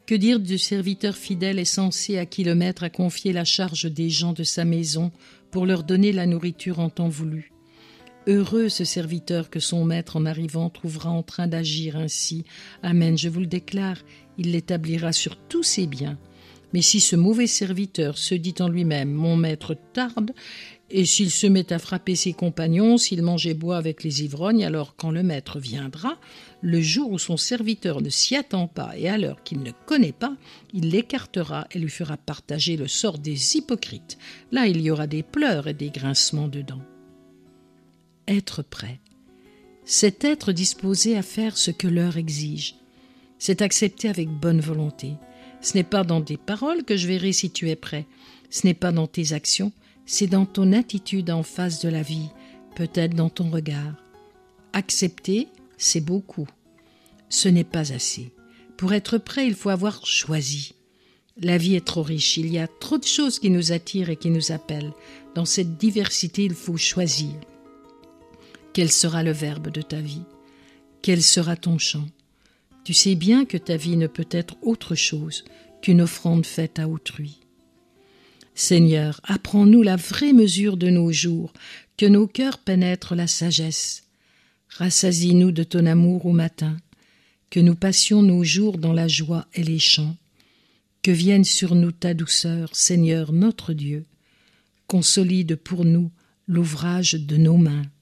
Que dire du serviteur fidèle et sensé à qui le maître a confié la charge des gens de sa maison pour leur donner la nourriture en temps voulu? Heureux ce serviteur que son maître en arrivant trouvera en train d'agir ainsi. Amen, je vous le déclare, il l'établira sur tous ses biens. Mais si ce mauvais serviteur se dit en lui-même « Mon maître tarde », et s'il se met à frapper ses compagnons, s'il mange et boit avec les ivrognes, alors quand le maître viendra, le jour où son serviteur ne s'y attend pas et à l'heure qu'il ne connaît pas, il l'écartera et lui fera partager le sort des hypocrites. Là, il y aura des pleurs et des grincements de dents. Être prêt, c'est être disposé à faire ce que l'heure exige. C'est accepter avec bonne volonté. Ce n'est pas dans tes paroles que je verrai si tu es prêt. Ce n'est pas dans tes actions, c'est dans ton attitude en face de la vie, peut-être dans ton regard. Accepter, c'est beaucoup. Ce n'est pas assez. Pour être prêt, il faut avoir choisi. La vie est trop riche, il y a trop de choses qui nous attirent et qui nous appellent. Dans cette diversité, il faut choisir. Quel sera le verbe de ta vie? Quel sera ton chant? Tu sais bien que ta vie ne peut être autre chose qu'une offrande faite à autrui. Seigneur, apprends-nous la vraie mesure de nos jours, que nos cœurs pénètrent la sagesse. Rassasie-nous de ton amour au matin, que nous passions nos jours dans la joie et les chants. Que vienne sur nous ta douceur, Seigneur notre Dieu. Consolide pour nous l'ouvrage de nos mains.